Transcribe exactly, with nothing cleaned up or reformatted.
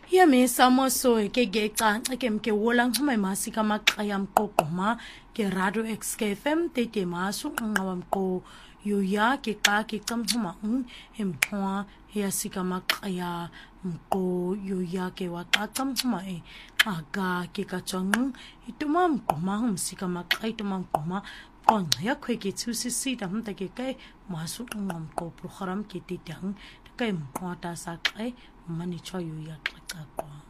Ya me samoso ke ke ca ke mke wolang hama masika makaya mqoqoma ke radio X K F M tete masu ngawam ko yoya ke ka ke camhuma un hemthwa ya sika makaya mqo yoya ke wa ka camhuma e aga ke ka chang ituma mqoma hum sika makaya ituma mqoma kon ya khwe ke thusi si da hum ta ke kai masu ngam ko program ke tete hang kai mqwa ta sa kai mani choyo ya ka kwa